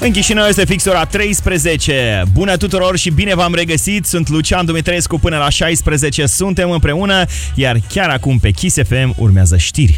În Chișinău este fix ora 13. Bună tuturor și bine v-am regăsit. Sunt Lucian Dumitrescu, până la 16 suntem împreună, iar chiar acum pe Kiss FM urmează știri.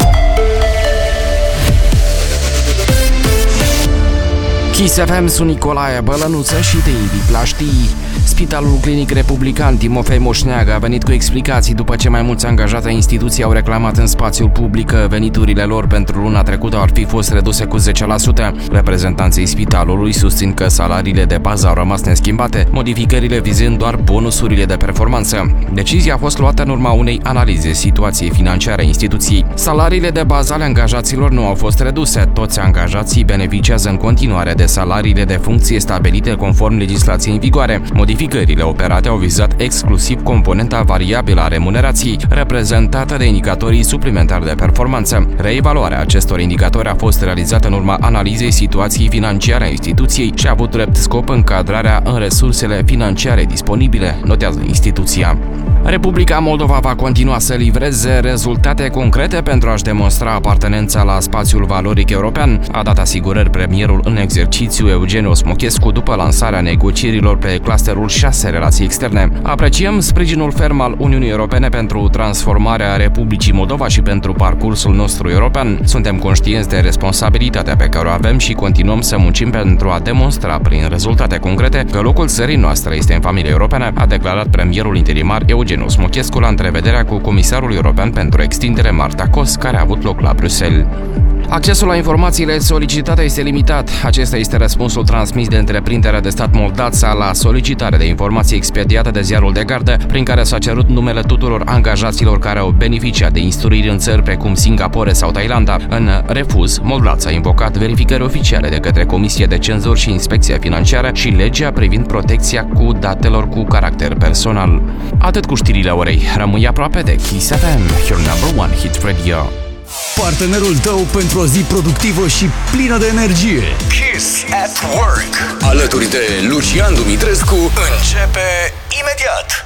Kiss FM, sunt Nicolae Bălănuță și te invit la știri. Spitalul Clinic Republican Timofei Moșneagă a venit cu explicații după ce mai mulți angajați ai instituției au reclamat în spațiul public că veniturile lor pentru luna trecută ar fi fost reduse cu 10%. Reprezentanții spitalului susțin că salariile de bază au rămas neschimbate, modificările vizând doar bonusurile de performanță. Decizia a fost luată în urma unei analize situației financiare a instituției. Salariile de bază ale angajaților nu au fost reduse. Toți angajații beneficiază în continuare de salariile de funcție stabilite conform legislației în vigoare. Modificările operate au vizat exclusiv componenta variabilă a remunerației, reprezentată de indicatorii suplimentari de performanță. Reevaluarea acestor indicatori a fost realizată în urma analizei situației financiare a instituției și a avut drept scop încadrarea în resursele financiare disponibile, notează instituția. Republica Moldova va continua să livreze rezultate concrete pentru a-și demonstra apartenența la spațiul valoric european, a dat asigurări premierul în exercițiu Eugen Osmochescu după lansarea negocierilor pe clusterul 6 relații externe. Apreciem sprijinul ferm al Uniunii Europene pentru transformarea Republicii Moldova și pentru parcursul nostru european. Suntem conștienți de responsabilitatea pe care o avem și continuăm să muncim pentru a demonstra prin rezultate concrete că locul țării noastre este în familia europeană, a declarat premierul interimar Eugen Osmochescu la întrevederea cu comisarul european pentru extindere Marta Kos, care a avut loc la Bruxelles. Accesul la informațiile solicitate este limitat. Acesta este răspunsul transmis de întreprinderea de stat Moldasa la solicitare de informații expediată de Ziarul de Gardă, prin care s-a cerut numele tuturor angajaților care au beneficiat de instruiri în țări precum Singapore sau Thailanda. În refuz, Moldasa a invocat verificări oficiale de către Comisie de Cenzur și Inspecția Financiară și legea privind protecția cu datelor cu caracter personal. Atât cu știrile orei. Rămâi aproape de Kiss FM, your number one hit radio. Partenerul tău pentru o zi productivă și plină de energie. Kiss at Work. Alături de Lucian Dumitrescu începe imediat.